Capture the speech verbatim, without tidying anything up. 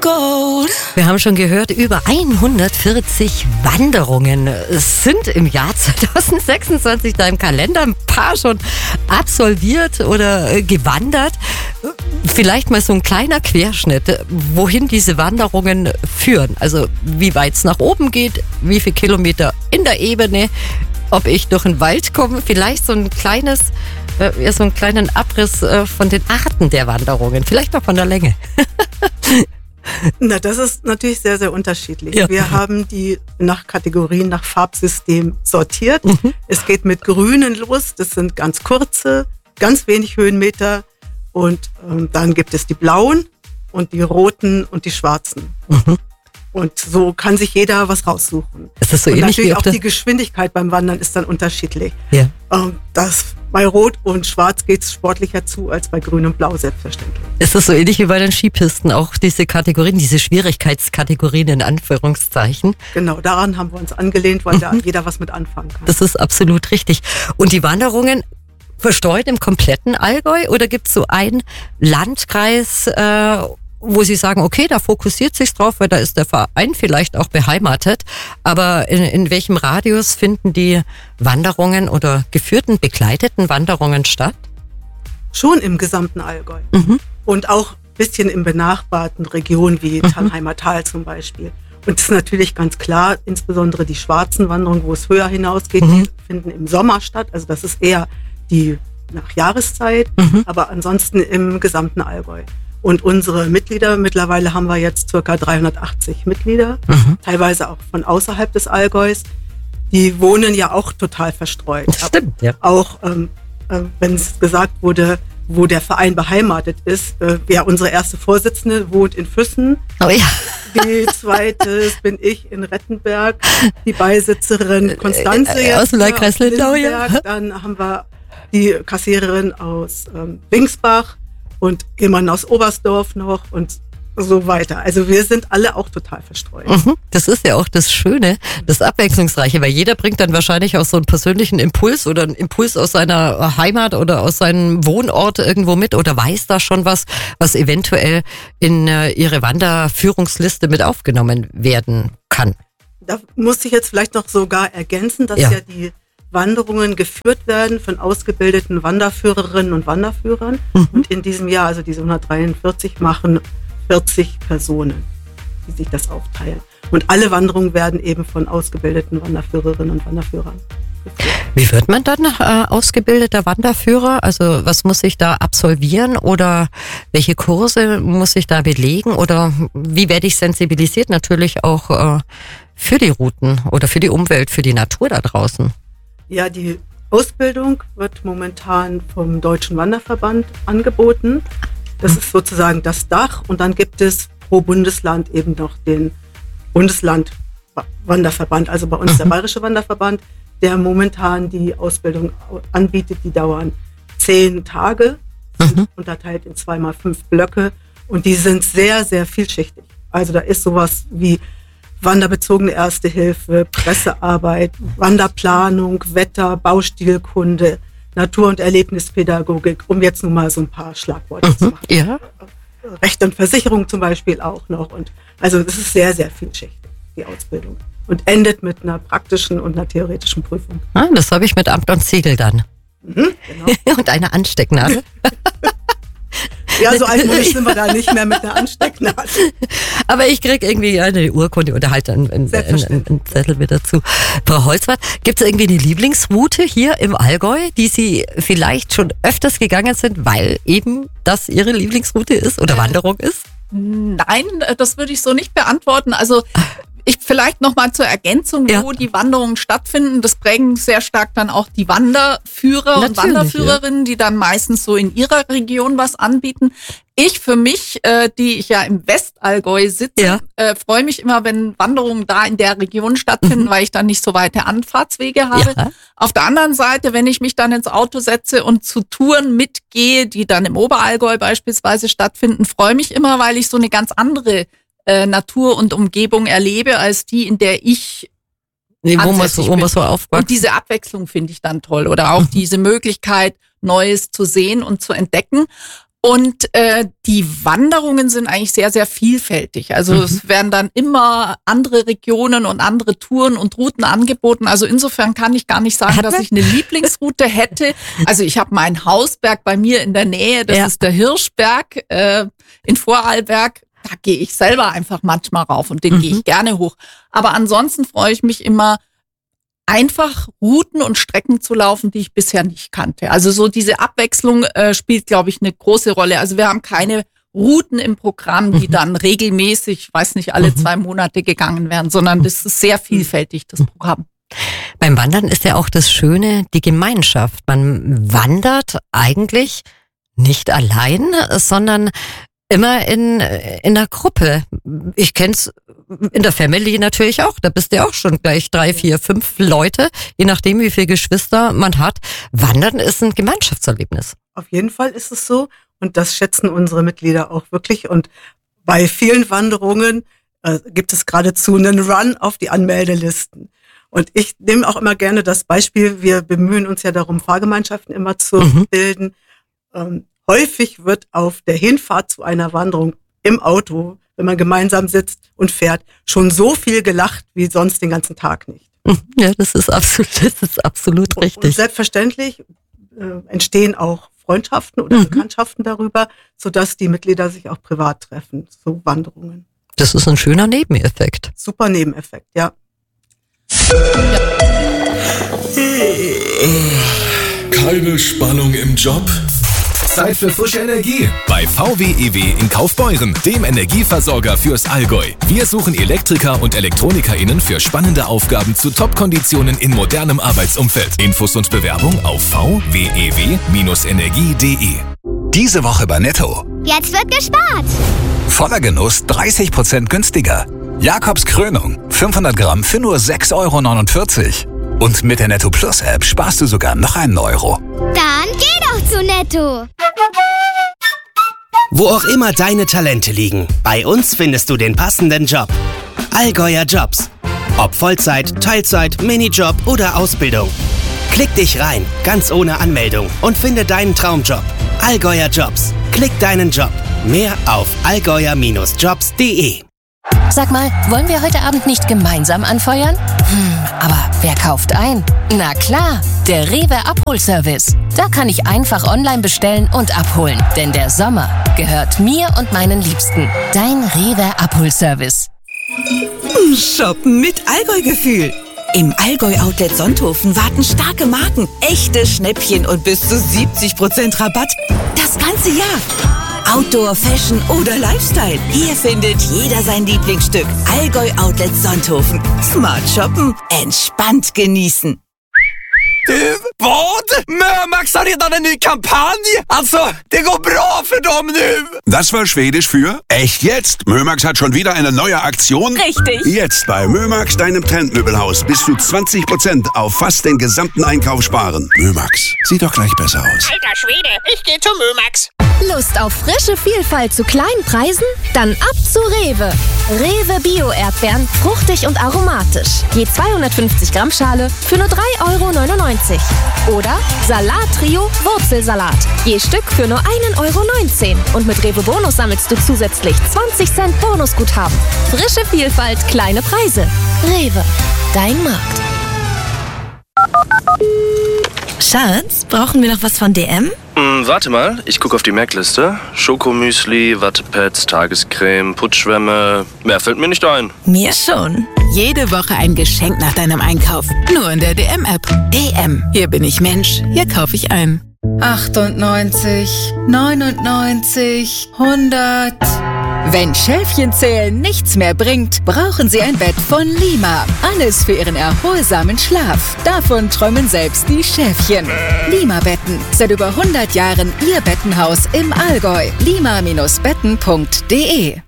Wir haben schon gehört, über hundertvierzig Wanderungen sind im Jahr zwanzig sechsundzwanzig da im Kalender, ein paar schon absolviert oder gewandert. Vielleicht mal so ein kleiner Querschnitt, wohin diese Wanderungen führen. Also wie weit es nach oben geht, wie viele Kilometer in der Ebene, ob ich durch den Wald komme, vielleicht so ein kleines, äh, so einen kleinen Abriss äh, von den Arten der Wanderungen, vielleicht auch von der Länge. Na, das ist natürlich sehr, sehr unterschiedlich. Ja. Wir haben die nach Kategorien, nach Farbsystem sortiert. Mhm. Es geht mit Grünen los, das sind ganz kurze, ganz wenig Höhenmeter. Und ähm, dann gibt es die Blauen und die Roten und die Schwarzen. Mhm. Und so kann sich jeder was raussuchen. Ist das so und ähnlich natürlich wie auch auf der die Geschwindigkeit beim Wandern ist dann unterschiedlich. Ja. Ähm, das, bei Rot und Schwarz geht es sportlicher zu als bei Grün und Blau selbstverständlich. Ist das so ähnlich wie bei den Skipisten, auch diese Kategorien, diese Schwierigkeitskategorien in Anführungszeichen? Genau, daran haben wir uns angelehnt, weil mhm. da jeder was mit anfangen kann. Das ist absolut richtig. Und die Wanderungen verstreut im kompletten Allgäu oder gibt es so einen Landkreis, äh, wo Sie sagen, okay, da fokussiert sich's drauf, weil da ist der Verein vielleicht auch beheimatet. Aber in, in welchem Radius finden die Wanderungen oder geführten, begleiteten Wanderungen statt? Schon im gesamten Allgäu. Mhm. Und auch ein bisschen in benachbarten Regionen wie Mhm. Tannheimer Tal zum Beispiel. Und es ist natürlich ganz klar, insbesondere die schwarzen Wanderungen, wo es höher hinausgeht, Mhm. die finden im Sommer statt. Also das ist eher die nach Jahreszeit, Mhm. aber ansonsten im gesamten Allgäu. Und unsere Mitglieder, mittlerweile haben wir jetzt ca. dreihundertachtzig Mitglieder, Mhm. teilweise auch von außerhalb des Allgäus. Die wohnen ja auch total verstreut. Das stimmt, ja. Auch ähm, äh, wenn es gesagt wurde, wo der Verein beheimatet ist. Äh, ja, unsere erste Vorsitzende wohnt in Füssen. Oh ja. Die zweite bin ich in Rettenberg. Die Beisitzerin Konstanze Äh, äh, aus dem Landkreis Lindau, ja. Dann haben wir die Kassiererin aus ähm, Wingsbach und jemanden aus Oberstdorf noch und so weiter. Also wir sind alle auch total verstreut. Mhm. Das ist ja auch das Schöne, das Abwechslungsreiche, weil jeder bringt dann wahrscheinlich auch so einen persönlichen Impuls oder einen Impuls aus seiner Heimat oder aus seinem Wohnort irgendwo mit oder weiß da schon was, was eventuell in äh, ihre Wanderführungsliste mit aufgenommen werden kann. Da muss ich jetzt vielleicht noch sogar ergänzen, dass Ja. ja, die Wanderungen geführt werden von ausgebildeten Wanderführerinnen und Wanderführern. Mhm. Und in diesem Jahr, also diese hundertdreiundvierzig, machen vierzig Personen, die sich das aufteilen. Und alle Wanderungen werden eben von ausgebildeten Wanderführerinnen und Wanderführern geführt. Wie wird man dann äh, ausgebildeter Wanderführer? Also was muss ich da absolvieren oder welche Kurse muss ich da belegen oder wie werde ich sensibilisiert natürlich auch äh, für die Routen oder für die Umwelt, für die Natur da draußen? Ja, die Ausbildung wird momentan vom Deutschen Wanderverband angeboten. Das ist sozusagen das Dach und dann gibt es pro Bundesland eben noch den Bundesland-Wanderverband, also bei uns der Bayerische Wanderverband, der momentan die Ausbildung anbietet. Die dauern zehn Tage, sind Mhm. unterteilt in zwei mal fünf Blöcke und die sind sehr, sehr vielschichtig. Also da ist sowas wie wanderbezogene Erste Hilfe, Pressearbeit, Wanderplanung, Wetter, Baustilkunde, Natur- und Erlebnispädagogik, um jetzt nun mal so ein paar Schlagworte Mhm. zu machen. Ja. Recht und Versicherung zum Beispiel auch noch. Und also das ist sehr, sehr vielschichtig, die Ausbildung. Und endet mit einer praktischen und einer theoretischen Prüfung. Ah, das habe ich mit Amt und Siegel dann. Mhm, genau. Und eine Anstecknadel. Ja, so altmodisch sind wir da nicht mehr mit einer Anstecknadel. Aber ich krieg irgendwie eine Urkunde oder halt einen, einen, einen, einen Zettel mit dazu. Frau Holzwarth, gibt es irgendwie eine Lieblingsroute hier im Allgäu, die Sie vielleicht schon öfters gegangen sind, weil eben das Ihre Lieblingsroute ist oder Wanderung ist? Nein, das würde ich so nicht beantworten. Also ich vielleicht noch mal zur Ergänzung, Ja. wo die Wanderungen stattfinden. Das prägen sehr stark dann auch die Wanderführer Natürlich, und Wanderführerinnen, die dann meistens so in ihrer Region was anbieten. Ich für mich, äh, die ich ja im Westallgäu sitze, Ja. äh, freue mich immer, wenn Wanderungen da in der Region stattfinden, Mhm. weil ich dann nicht so weite Anfahrtswege habe. Ja. Auf der anderen Seite, wenn ich mich dann ins Auto setze und zu Touren mitgehe, die dann im Oberallgäu beispielsweise stattfinden, freue mich immer, weil ich so eine ganz andere äh, Natur und Umgebung erlebe, als die, in der ich Nee, wo man ansässig so, wo man bin. so aufwächst. Und diese Abwechslung finde ich dann toll oder auch diese Möglichkeit, Neues zu sehen und zu entdecken. Und äh, die Wanderungen sind eigentlich sehr, sehr vielfältig. Also mhm. es werden dann immer andere Regionen und andere Touren und Routen angeboten. Also insofern kann ich gar nicht sagen, dass ich eine Lieblingsroute hätte. Also ich habe meinen Hausberg bei mir in der Nähe, das ja. ist der Hirschberg äh, in Vorarlberg. Da gehe ich selber einfach manchmal rauf und den mhm. gehe ich gerne hoch. Aber ansonsten freue ich mich immer, einfach Routen und Strecken zu laufen, die ich bisher nicht kannte. Also so diese Abwechslung äh, spielt, glaube ich, eine große Rolle. Also wir haben keine Routen im Programm, die mhm. dann regelmäßig, ich weiß nicht, alle mhm. zwei Monate gegangen werden, sondern das ist sehr vielfältig, das Programm. Beim Wandern ist ja auch das Schöne, die Gemeinschaft. Man wandert eigentlich nicht allein, sondern immer in in der Gruppe. Ich kenn's in der Family natürlich auch. Da bist du ja auch schon gleich drei, vier, fünf Leute, je nachdem, wie viele Geschwister man hat. Wandern ist ein Gemeinschaftserlebnis. Auf jeden Fall ist es so. Und das schätzen unsere Mitglieder auch wirklich. Und bei vielen Wanderungen äh, gibt es geradezu einen Run auf die Anmeldelisten. Und ich nehme auch immer gerne das Beispiel, wir bemühen uns ja darum, Fahrgemeinschaften immer zu mhm. bilden. Ähm, häufig wird auf der Hinfahrt zu einer Wanderung im Auto, wenn man gemeinsam sitzt und fährt, schon so viel gelacht wie sonst den ganzen Tag nicht. Ja, das ist absolut, das ist absolut richtig. Und selbstverständlich äh, entstehen auch Freundschaften oder mhm. Bekanntschaften darüber, sodass die Mitglieder sich auch privat treffen, so Wanderungen. Das ist ein schöner Nebeneffekt. Super Nebeneffekt, ja. Keine Spannung im Job? Zeit für frische Energie bei V W E W in Kaufbeuren, dem Energieversorger fürs Allgäu. Wir suchen Elektriker und ElektronikerInnen für spannende Aufgaben zu Top-Konditionen in modernem Arbeitsumfeld. Infos und Bewerbung auf v w e w Bindestrich energie punkt de. Diese Woche bei Netto. Jetzt wird gespart. Voller Genuss dreißig Prozent günstiger. Jakobs Krönung fünfhundert Gramm für nur sechs Euro neunundvierzig. Und mit der Netto Plus App sparst du sogar noch einen Euro. Dann geh doch zu Netto. Wo auch immer deine Talente liegen, bei uns findest du den passenden Job. Allgäuer Jobs. Ob Vollzeit, Teilzeit, Minijob oder Ausbildung. Klick dich rein, ganz ohne Anmeldung und finde deinen Traumjob. Allgäuer Jobs. Klick deinen Job. Mehr auf allgäuer Bindestrich jobs punkt de. Sag mal, wollen wir heute Abend nicht gemeinsam anfeuern? Hm, aber wer kauft ein? Na klar, der Rewe Abholservice. Da kann ich einfach online bestellen und abholen. Denn der Sommer gehört mir und meinen Liebsten. Dein Rewe Abholservice. Shoppen mit Allgäu-Gefühl. Im Allgäu-Outlet Sonthofen warten starke Marken, echte Schnäppchen und bis zu siebzig Prozent Rabatt. Das ganze Jahr. Outdoor, Fashion oder Lifestyle. Hier findet jeder sein Lieblingsstück. Allgäu Outlet Sonthofen. Smart shoppen, entspannt genießen. Du, vad? Mömax har redan en ny kampanj! Alltså, det går bra för dem nu! Das war Schwedisch für echt jetzt. Mömax hat schon wieder eine neue Aktion. Richtig. Jetzt bei Mömax, deinem Trendmöbelhaus, bis zu zwanzig Prozent auf fast den gesamten Einkauf sparen. Mömax, sieht doch gleich besser aus. Alter Schwede, ich gehe zu Mömax. Lust auf frische Vielfalt zu kleinen Preisen? Dann ab zu Rewe. Rewe Bio-Erdbeeren, fruchtig und aromatisch. Je zweihundertfünfzig Gramm Schale für nur drei Euro neunundneunzig. Oder Salat-Trio Wurzelsalat. Je Stück für nur ein Euro neunzehn. Und mit Rewe Bonus sammelst du zusätzlich zwanzig Cent Bonusguthaben. Frische Vielfalt, kleine Preise. Rewe, dein Markt. Schatz, brauchen wir noch was von D M? Hm, warte mal, ich gucke auf die Merkliste. Schokomüsli, Wattepads, Tagescreme, Putzschwämme. Mehr fällt mir nicht ein. Mir schon. Jede Woche ein Geschenk nach deinem Einkauf. Nur in der D M-App. D M. Hier bin ich Mensch. Hier kaufe ich ein. achtundneunzig, neunundneunzig, hundert. Wenn Schäfchenzählen nichts mehr bringt, brauchen Sie ein Bett von Lima. Alles für Ihren erholsamen Schlaf. Davon träumen selbst die Schäfchen. Lima-Betten. Seit über hundert Jahren Ihr Bettenhaus im Allgäu. lima Bindestrich betten punkt de